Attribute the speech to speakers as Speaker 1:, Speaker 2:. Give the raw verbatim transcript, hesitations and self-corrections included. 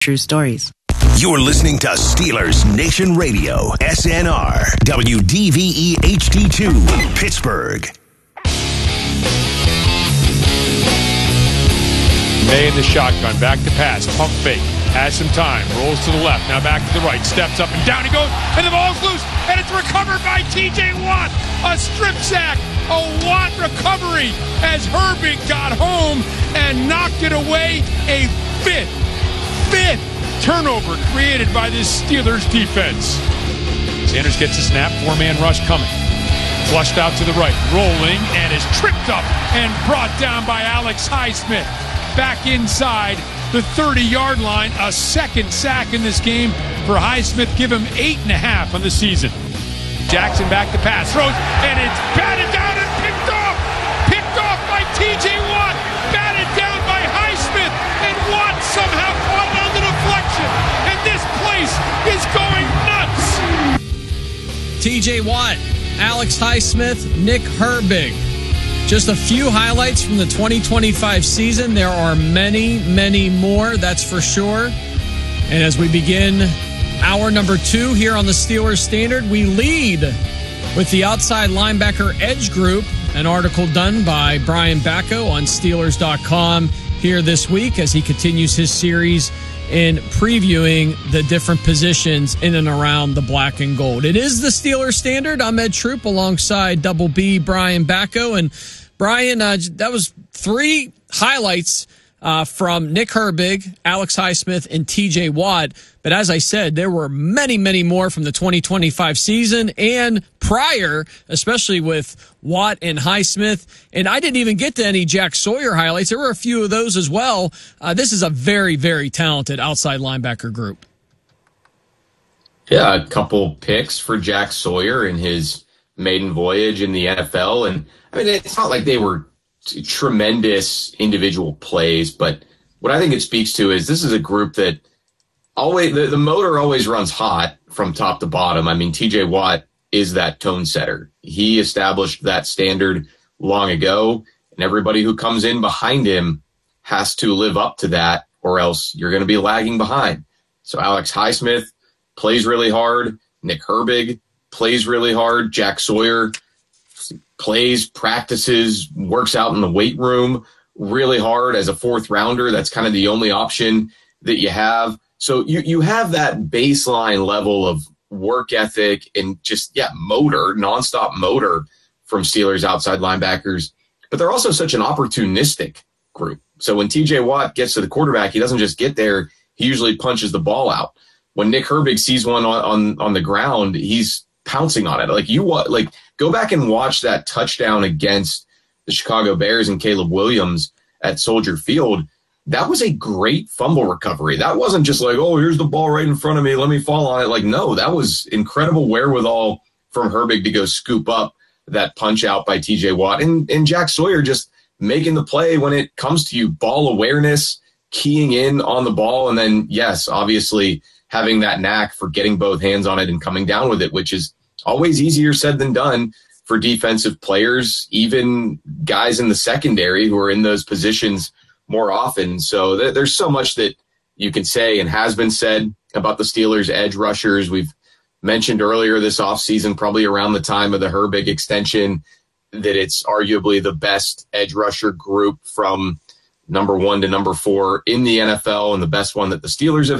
Speaker 1: True stories.
Speaker 2: You're listening to Steelers Nation Radio, S N R, W D V E H D two, Pittsburgh.
Speaker 3: May in the shotgun, back to pass, pump fake, has some time, rolls to the left, now back to the right, steps up and down he goes, and the ball's loose, and it's recovered by T J Watt. A strip sack, a Watt recovery as Herbig got home and knocked it away. A fifth, fifth turnover created by this Steelers defense. Sanders gets a snap, four-man rush coming. Flushed out to the right, rolling, and is tripped up and brought down by Alex Highsmith. Back inside the thirty-yard line, a second sack in this game for Highsmith. Give him eight and a half on the season. Jackson back to pass, throws, and it's batted down and picked off. Picked off by T J Watt, batted down by Highsmith, and Watt somehow caught it on the deflection. And this place is going nuts.
Speaker 4: T J Watt, Alex Highsmith, Nick Herbig. Just a few highlights from the twenty twenty-five season. There are many, many more, that's for sure. And as we begin hour number two here on the Steelers Standard, we lead with the outside linebacker edge group, an article done by Brian Bacco on Steelers dot com here this week as he continues his series in previewing the different positions in and around the black and gold. It is the Steelers Standard. I'm Ed Troop alongside Double B Brian Bacco. And Brian, uh, that was three highlights uh, from Nick Herbig, Alex Highsmith, and T J Watt. But as I said, there were many, many more from the twenty twenty-five season and prior, especially with Watt and Highsmith. And I didn't even get to any Jack Sawyer highlights. There were a few of those as well. Uh, this is a very, very talented outside linebacker group.
Speaker 5: Yeah, a couple picks for Jack Sawyer in his maiden voyage in the N F L. And I mean, it's not like they were t- tremendous individual plays, but what I think it speaks to is this is a group that always, the, the motor always runs hot from top to bottom. I mean, T J Watt is that tone setter. He established that standard long ago, and everybody who comes in behind him has to live up to that, or else you're going to be lagging behind. So Alex Highsmith plays really hard. Nick Herbig plays really hard. Jack Sawyer plays, practices, works out in the weight room really hard as a fourth rounder. That's kind of the only option that you have. So you, you have that baseline level of work ethic and just, yeah, motor, nonstop motor from Steelers outside linebackers. But they're also such an opportunistic group. So when T J Watt gets to the quarterback, he doesn't just get there. He usually punches the ball out. When Nick Herbig sees one on, on, on the ground, he's pouncing on it. Like you like go back and watch that touchdown against the Chicago Bears and Caleb Williams at Soldier Field. That was a great fumble recovery. That wasn't just like, oh, here's the ball right in front of me, let me fall on it. Like, no, that was incredible wherewithal from Herbig to go scoop up that punch out by T J Watt. And, and Jack Sawyer just making the play when it comes to you, ball awareness, keying in on the ball, and then, yes, obviously having that knack for getting both hands on it and coming down with it, which is always easier said than done for defensive players, even guys in the secondary who are in those positions more often. So th- there's so much that you can say and has been said about the Steelers' edge rushers. We've mentioned earlier this offseason, probably around the time of the Herbig extension, that it's arguably the best edge rusher group from number one to number four in the N F L and the best one that the Steelers have